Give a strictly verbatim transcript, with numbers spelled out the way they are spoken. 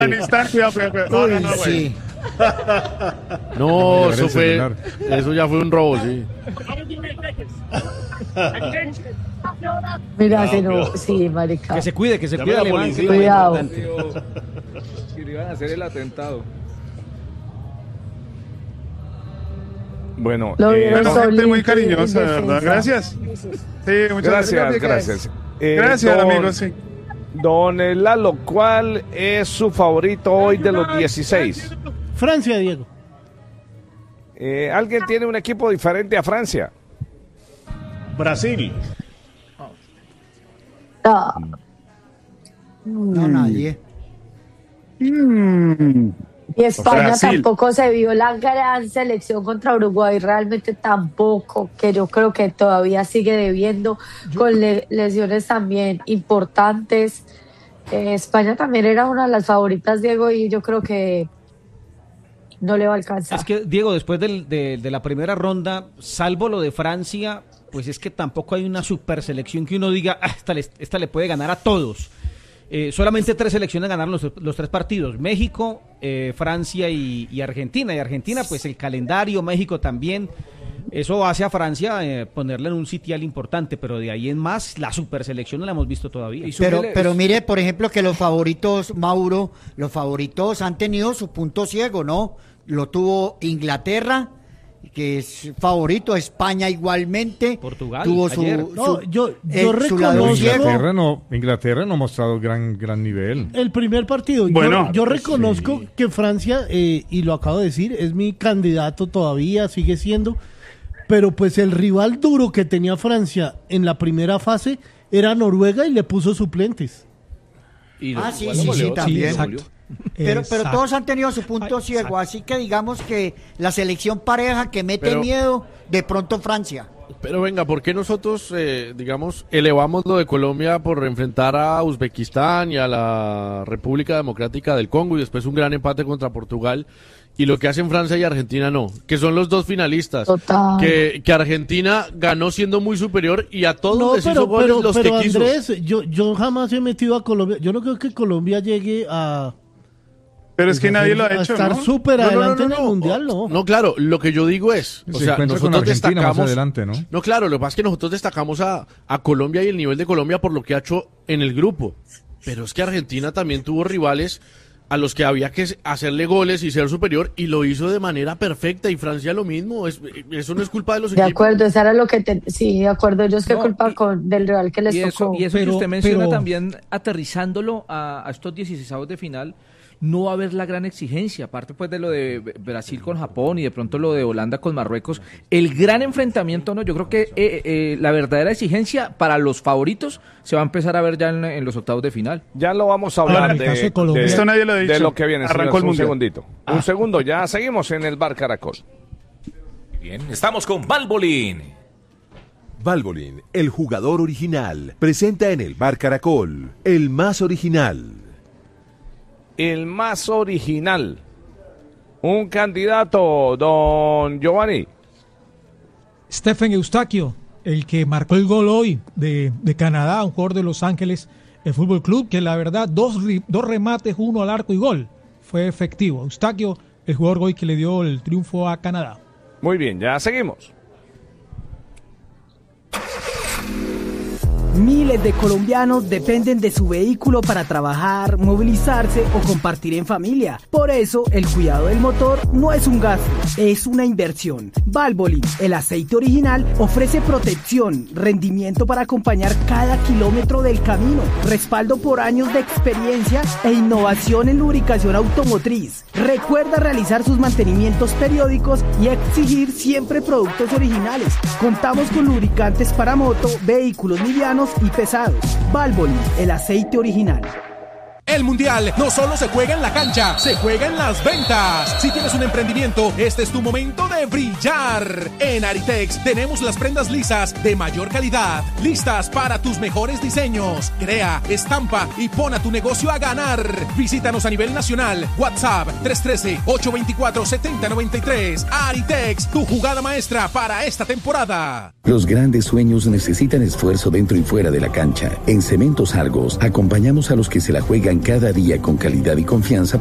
Cuidado, cuidado. No, no, no, sí. No, eso fue, eso ya fue un robo, sí. Mira, si no, sí, marica. Que se cuide, que se Llame cuide a la Alemán, policía. que Cuidado. Que le iban a hacer el atentado. Bueno, Lo eh, vieron Bueno, gente muy solito, cariñosa, de indefensa. verdad. Gracias. Sí, muchas gracias, gracias. Eh, Gracias, don- amigos, sí. Don eh, Lalo, ¿cuál es su favorito hoy de los dieciséis? Francia, Diego. Eh, ¿Alguien tiene un equipo diferente a Francia? Brasil. No. No, nadie. Mm. Y España Brasil. tampoco se vio la gran selección contra Uruguay, realmente tampoco, que yo creo que todavía sigue debiendo, con le- lesiones también importantes. Eh, España también era una de las favoritas, Diego, y yo creo que no le va a alcanzar. Es que, Diego, después del- de, de la primera ronda, salvo lo de Francia, pues es que tampoco hay una super selección que uno diga, ah, esta, le, esta le puede ganar a todos. Eh, solamente tres selecciones ganaron los, los tres partidos, México, eh, Francia y, y Argentina. Y Argentina, pues el calendario, México también, eso hace a Francia eh, ponerla en un sitial importante, pero de ahí en más, la super selección no la hemos visto todavía. Y Pero, súbele- pero mire, por ejemplo, que los favoritos, Mauro, los favoritos han tenido su punto ciego, ¿no? Lo tuvo Inglaterra, que es favorito, España igualmente. Portugal, tuvo su, ayer. su- No, yo- yo eh, su lado reconozco- ciego. Inglaterra no, Inglaterra no ha mostrado gran, gran nivel. El primer partido. Yo- Bueno, yo, reconozco sí. que Francia, eh, y lo acabo de decir, es mi candidato todavía, sigue siendo. Pero pues el rival duro que tenía Francia en la primera fase era Noruega y le puso suplentes. y lo- Ah, sí, igual lo sí, goleó, sí, también. lo goleó. Pero, pero Exacto. todos han tenido su punto Ay, ciego, así que digamos que la selección pareja que mete Pero- miedo, de pronto Francia. Pero venga, ¿por qué nosotros, eh, digamos, elevamos lo de Colombia por enfrentar a Uzbekistán y a la República Democrática del Congo y después un gran empate contra Portugal? Y lo que hacen Francia y Argentina no, que son los dos finalistas. Total. Que, que Argentina ganó siendo muy superior y a todos No, les pero, hizo goles pero, los pero que quiso. Andrés, yo, yo jamás he metido a Colombia. Yo no creo que Colombia llegue a, Pero es que nadie lo ha a hecho, estar ¿no? súper No, no, no, adelante no, en el no. Mundial, ¿no? No, claro, lo que yo digo es, o Se sea, encuentra con nosotros Argentina más destacamos, adelante, ¿no? No, claro, lo que pasa es que nosotros destacamos a, a Colombia y el nivel de Colombia por lo que ha hecho en el grupo. Pero es que Argentina también tuvo rivales a los que había que hacerle goles y ser superior y lo hizo de manera perfecta y Francia lo mismo. Es, eso no es culpa de los De equipos. acuerdo, eso era lo que te, sí, de acuerdo, ellos que No, culpa y- con, del rival que les Y eso, tocó. y eso que Pero- usted menciona pero- también, aterrizándolo a, a estos dieciséis de final, no va a haber la gran exigencia, aparte pues de lo de Brasil con Japón y de pronto lo de Holanda con Marruecos, el gran enfrentamiento, no, yo creo que eh, eh, la verdadera exigencia para los favoritos se va a empezar a ver ya en, en los octavos de final. Ya lo vamos a Ahora, hablar en el de, caso de Colombia- de- Esto nadie lo ha de dicho. lo que viene. Arrancó señores, el un Mundial. segundito. Un segundo, ya seguimos en el Bar Caracol. Bien, estamos con Valvoline. Valvoline, el jugador original, presenta en el Bar Caracol, el más original. El más original. Un candidato, don Giovanni. Stephen Eustaquio, el que marcó el gol hoy de, de Canadá, un jugador de Los Ángeles el Fútbol Club, que la verdad, dos, dos remates, uno al arco y gol. Fue efectivo. Eustaquio, el jugador hoy que le dio el triunfo a Canadá. Muy bien, ya seguimos. Miles de colombianos dependen de su vehículo para trabajar, movilizarse o compartir en familia. Por eso, el cuidado del motor no es un gasto, es una inversión. Valvoline, el aceite original, ofrece protección, rendimiento para acompañar cada kilómetro del camino, respaldo por años de experiencia e innovación en lubricación automotriz. Recuerda realizar sus mantenimientos periódicos y exigir siempre productos originales. Contamos con lubricantes para moto, vehículos livianos y pesados. Valvoline, el aceite original. El Mundial no solo se juega en la cancha, se juega en las ventas. Si tienes un emprendimiento, este es tu momento de brillar. En Aritex tenemos las prendas lisas de mayor calidad, listas para tus mejores diseños. Crea, estampa y pon a tu negocio a ganar. Visítanos a nivel nacional. WhatsApp tres uno tres, ocho dos cuatro, siete cero nueve tres. Aritex, tu jugada maestra para esta temporada. Los grandes sueños necesitan esfuerzo dentro y fuera de la cancha. En Cementos Argos acompañamos a los que se la juegan cada día con calidad y confianza